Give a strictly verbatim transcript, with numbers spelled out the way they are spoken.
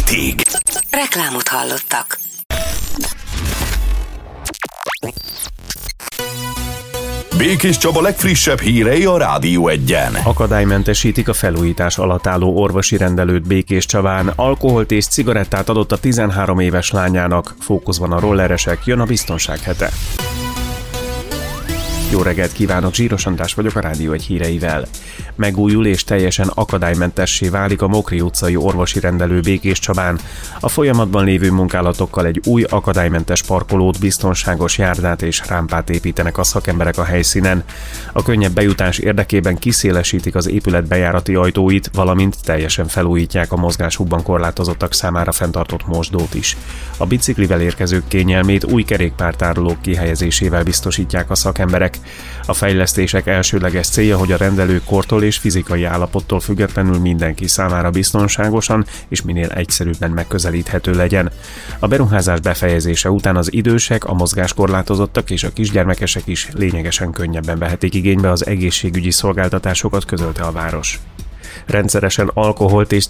hétig. Reklámot hallottak. Békés Csaba legfrissebb hírei a Rádió Egyen. Akadálymentesítik a felújítás alatt álló orvosi rendelőt Békés Csabán. Alkoholt és cigarettát adott a tizenhárom éves lányának. Fókuszban a rolleresek, jön a biztonság hete. Jó reggelt kívánok, Zsíros András vagyok a Rádió Egy híreivel. Megújul és teljesen akadálymentessé válik a Mokri utcai orvosi rendelő Békés Csabán. A folyamatban lévő munkálatokkal egy új akadálymentes parkolót, biztonságos járdát és rámpát építenek a szakemberek a helyszínen. A könnyebb bejutás érdekében kiszélesítik az épület bejárati ajtóit, valamint teljesen felújítják a mozgásukban korlátozottak számára fenntartott mosdót is. A biciklivel érkezők kényelmét új kerékpártárolók kihelyezésével biztosítják a szakemberek. A fejlesztések elsődleges célja, hogy a rendelő kortól és fizikai állapottól függetlenül mindenki számára biztonságosan és minél egyszerűbben megközelíthető legyen. A beruházás befejezése után az idősek, a mozgáskorlátozottak és a kisgyermekesek is lényegesen könnyebben vehetik igénybe az egészségügyi szolgáltatásokat, közölte a város. Rendszeresen alkoholt és